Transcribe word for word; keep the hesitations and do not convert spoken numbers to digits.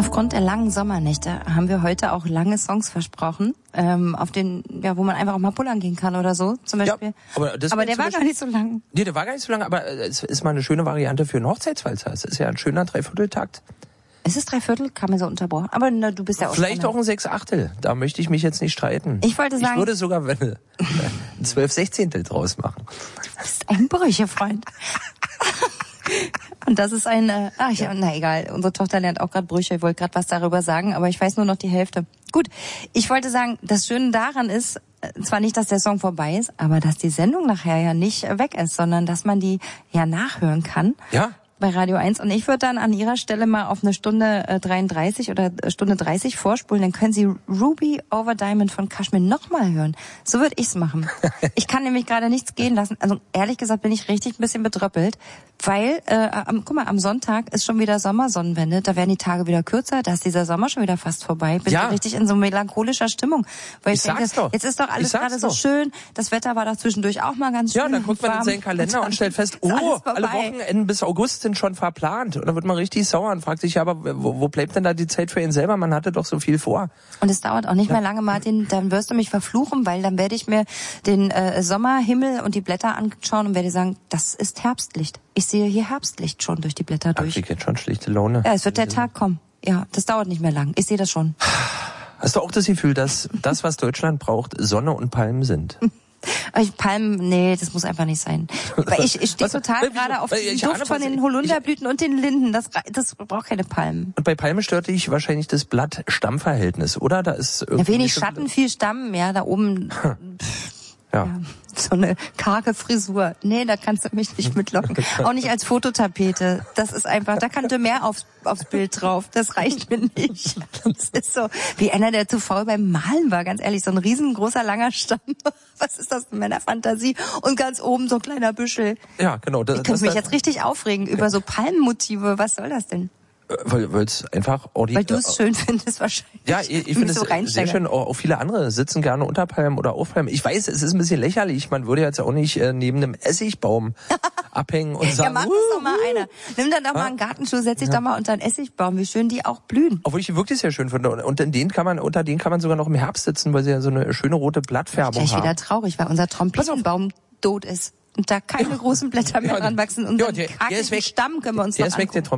Aufgrund der langen Sommernächte haben wir heute auch lange Songs versprochen, ähm, auf den, ja, wo man einfach auch mal pullern gehen kann oder so, zum Beispiel. Ja, aber das aber der war Beispiel, gar nicht so lang. Nee, der war gar nicht so lang, aber es ist mal eine schöne Variante für einen Hochzeitswalzer. Es ist ja ein schöner Dreivierteltakt. Ist es Dreiviertel? Kam mir so unterbrochen. Aber na, du bist ja auch Vielleicht auch ein Sechsachtel. Da möchte ich mich jetzt nicht streiten. Ich wollte sagen... Ich würde sogar wenn, ein Zwölf Sechzehntel draus machen. Du bist ein Brüchefreund. Und das ist ein, äh, ach ja, na egal, unsere Tochter lernt auch gerade Brüche, ich wollte gerade was darüber sagen, aber ich weiß nur noch die Hälfte. Gut, ich wollte sagen, das Schöne daran ist, zwar nicht, dass der Song vorbei ist, aber dass die Sendung nachher ja nicht weg ist, sondern dass man die ja nachhören kann. Ja. Bei Radio eins. Und ich würde dann an Ihrer Stelle mal auf eine Stunde äh, dreiunddreißig oder äh, Stunde dreißig vorspulen. Dann können Sie Ruby Over Diamond von Kashmir nochmal hören. So würde ich's machen. Ich kann nämlich gerade nichts gehen lassen. Also ehrlich gesagt bin ich richtig ein bisschen bedröppelt, weil, äh, am, guck mal, am Sonntag ist schon wieder Sommersonnenwende. Da werden die Tage wieder kürzer. Da ist dieser Sommer schon wieder fast vorbei. Bin ja. ich richtig in so melancholischer Stimmung. Weil ich, ich denke, doch. jetzt ist doch alles gerade so schön. Das Wetter war doch zwischendurch auch mal ganz schön. Ja, dann guckt man in seinen Kalender und, und stellt fest, oh, alle Wochenenden bis August sind schon verplant. Und dann wird man richtig sauer und fragt sich, ja, aber wo, wo bleibt denn da die Zeit für ihn selber? Man hatte doch so viel vor. Und es dauert auch nicht ja. mehr lange, Martin. Dann wirst du mich verfluchen, weil dann werde ich mir den äh, Sommerhimmel und die Blätter anschauen und werde sagen, das ist Herbstlicht. Ich sehe hier Herbstlicht schon durch die Blätter Ach, durch. ich jetzt schon schlichte Laune. Ja, es wird der Tag kommen. Ja, das dauert nicht mehr lang. Ich sehe das schon. Hast du auch das Gefühl, dass das, was Deutschland braucht, Sonne und Palmen sind? Palmen, nee, das muss einfach nicht sein. Weil ich, ich stehe total gerade auf den Duft von den Holunderblüten und den Linden. Das, das braucht keine Palmen. Und bei Palmen stört dich wahrscheinlich das Blatt-Stamm-Verhältnis, oder? Da ist irgendwie ja, wenig Schatten, viel Stamm, ja, da oben... Ja. ja. So eine karge Frisur. Nee, da kannst du mich nicht mitlocken. Auch nicht als Fototapete. Das ist einfach, da kann mehr aufs, aufs Bild drauf. Das reicht mir nicht. Das ist so, wie einer, der zu faul beim Malen war, ganz ehrlich. So ein riesengroßer, langer Stamm. Was ist das in meiner Fantasie? Und ganz oben so ein kleiner Büschel. Ja, genau. Das, ich könnte mich jetzt richtig aufregen über so Palmenmotive. Was soll das denn? Weil es einfach auch die, Weil du es schön findest wahrscheinlich. Ja, ich, ich finde es so sehr schön. Auch, auch viele andere sitzen gerne unter Palmen oder auf Palmen. Ich weiß, es ist ein bisschen lächerlich. Man würde jetzt auch nicht äh, neben einem Essigbaum abhängen und sagen, ja, mach das doch mal einer. Nimm dann doch mal einen Gartenschuh, setz dich ja. doch mal unter einen Essigbaum. Wie schön die auch blühen. Obwohl ich die wirklich sehr schön finde. Und in denen kann man, unter denen kann man sogar noch im Herbst sitzen, weil sie ja so eine schöne rote Blattfärbung haben. Ich haben. wieder traurig, weil unser Trompetenbaum tot ist. Und da keine großen Blätter mehr ja, dran wachsen. Und ja, den der, der ist weg. Stamm können wir uns der noch ist weg, der